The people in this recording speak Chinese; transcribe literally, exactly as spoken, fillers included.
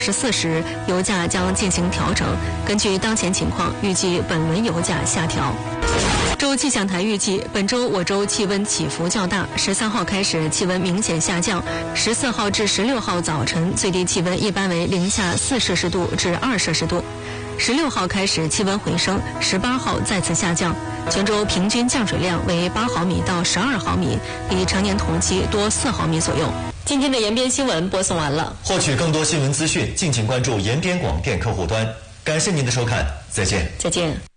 十四时，油价将进行调整。根据当前情况，预计本轮油价下调。州气象台预计，本周我州气温起伏较大，十三号开始气温明显下降，十四号至十六号早晨最低气温一般为零下四摄氏度至二摄氏度，十六号开始气温回升，十八号再次下降。全州平均降水量为八毫米到十二毫米，比常年同期多四毫米左右。今天的延边新闻播送完了。 获取更多新闻资讯，敬请关注延边广电客户端。感谢您的收看，再见。 再见。